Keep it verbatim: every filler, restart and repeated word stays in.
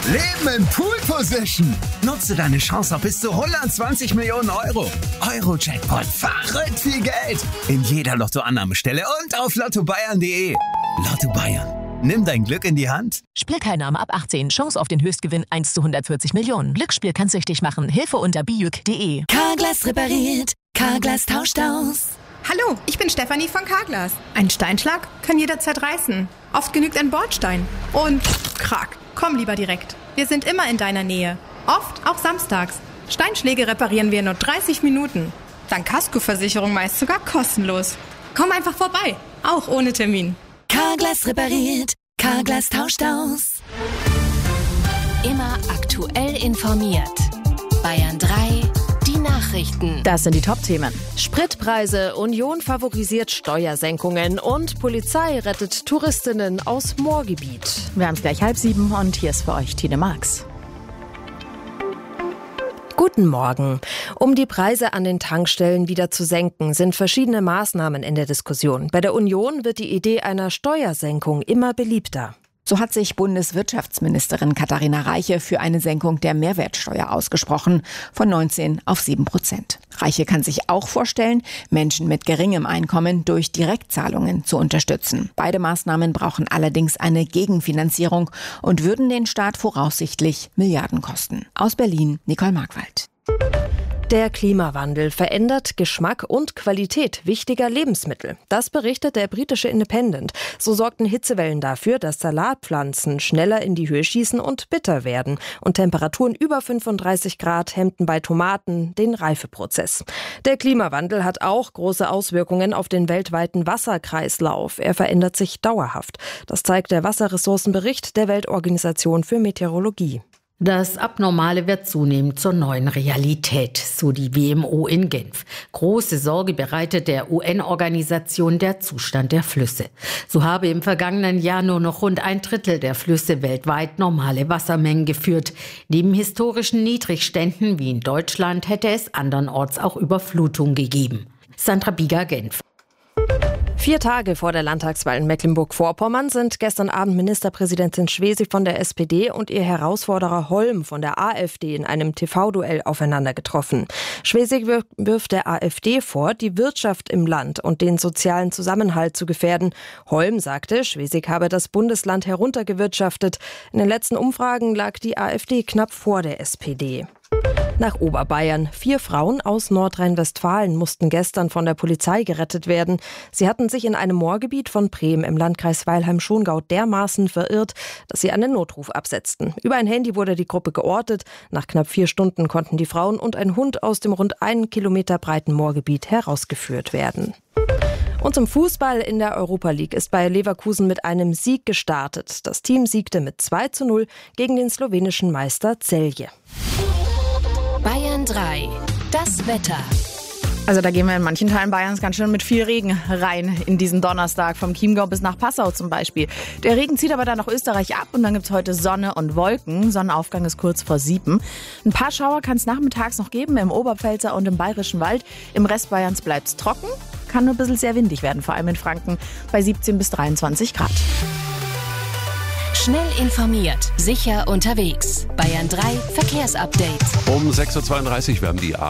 Leben in Pool Position. Nutze deine Chance auf bis zu hundertzwanzig Millionen Euro. Euro-Jackpot, verrückt viel Geld. In jeder Lottoannahmestelle und auf lotto bayern punkt de. Lotto Bayern. Nimm dein Glück in die Hand. Spielteilnahme ab achtzehn. Chance auf den Höchstgewinn eins zu hundertvierzig Millionen. Glücksspiel kann süchtig machen. Hilfe unter bijuk punkt de. Carglass repariert. Carglass tauscht aus. Hallo, ich bin Stefanie von Carglass. Ein Steinschlag kann jederzeit reißen. Oft genügt ein Bordstein. Und krack. Komm lieber direkt. Wir sind immer in deiner Nähe. Oft auch samstags. Steinschläge reparieren wir in nur dreißig Minuten. Dank Kaskoversicherung meist sogar kostenlos. Komm einfach vorbei. Auch ohne Termin. Carglass repariert. Carglass tauscht aus. Immer aktuell informiert. Bayern drei, die Nachrichten. Das sind die Top-Themen. Spritpreise, Union favorisiert Steuersenkungen und Polizei rettet Touristinnen aus Moorgebiet. Wir haben es gleich halb sieben und hier ist für euch Tine Marx. Guten Morgen. Um die Preise an den Tankstellen wieder zu senken, sind verschiedene Maßnahmen in der Diskussion. Bei der Union wird die Idee einer Steuersenkung immer beliebter. So hat sich Bundeswirtschaftsministerin Katharina Reiche für eine Senkung der Mehrwertsteuer ausgesprochen, von neunzehn auf sieben Prozent. Reiche kann sich auch vorstellen, Menschen mit geringem Einkommen durch Direktzahlungen zu unterstützen. Beide Maßnahmen brauchen allerdings eine Gegenfinanzierung und würden den Staat voraussichtlich Milliarden kosten. Aus Berlin, Nicole Markwald. Der Klimawandel verändert Geschmack und Qualität wichtiger Lebensmittel. Das berichtet der britische Independent. So sorgten Hitzewellen dafür, dass Salatpflanzen schneller in die Höhe schießen und bitter werden. Und Temperaturen über fünfunddreißig Grad hemmten bei Tomaten den Reifeprozess. Der Klimawandel hat auch große Auswirkungen auf den weltweiten Wasserkreislauf. Er verändert sich dauerhaft. Das zeigt der Wasserressourcenbericht der Weltorganisation für Meteorologie. Das Abnormale wird zunehmend zur neuen Realität, so die W M O in Genf. Große Sorge bereitet der U N-Organisation der Zustand der Flüsse. So habe im vergangenen Jahr nur noch rund ein Drittel der Flüsse weltweit normale Wassermengen geführt. Neben historischen Niedrigständen wie in Deutschland hätte es andernorts auch Überflutung gegeben. Sandra Bieger, Genf. Vier Tage vor der Landtagswahl in Mecklenburg-Vorpommern sind gestern Abend Ministerpräsidentin Schwesig von der S P D und ihr Herausforderer Holm von der AfD in einem T V-Duell aufeinander getroffen. Schwesig wirft der AfD vor, die Wirtschaft im Land und den sozialen Zusammenhalt zu gefährden. Holm sagte, Schwesig habe das Bundesland heruntergewirtschaftet. In den letzten Umfragen lag die AfD knapp vor der S P D. Nach Oberbayern. Vier Frauen aus Nordrhein-Westfalen mussten gestern von der Polizei gerettet werden. Sie hatten sich in einem Moorgebiet von Bremen im Landkreis Weilheim-Schongau dermaßen verirrt, dass sie einen Notruf absetzten. Über ein Handy wurde die Gruppe geortet. Nach knapp vier Stunden konnten die Frauen und ein Hund aus dem rund einen Kilometer breiten Moorgebiet herausgeführt werden. Und zum Fußball in der Europa League ist Bayer Leverkusen mit einem Sieg gestartet. Das Team siegte mit zwei zu null gegen den slowenischen Meister Celje. Bayern drei, das Wetter. Also da gehen wir in manchen Teilen Bayerns ganz schön mit viel Regen rein in diesen Donnerstag, vom Chiemgau bis nach Passau zum Beispiel. Der Regen zieht aber dann nach Österreich ab und dann gibt's heute Sonne und Wolken. Sonnenaufgang ist kurz vor sieben. Ein paar Schauer kann es nachmittags noch geben im Oberpfälzer und im Bayerischen Wald. Im Rest Bayerns bleibt's trocken, kann nur ein bisschen sehr windig werden, vor allem in Franken bei siebzehn bis dreiundzwanzig Grad. Schnell informiert, sicher unterwegs. Bayern drei Verkehrsupdate. Um sechs Uhr zweiunddreißig werden die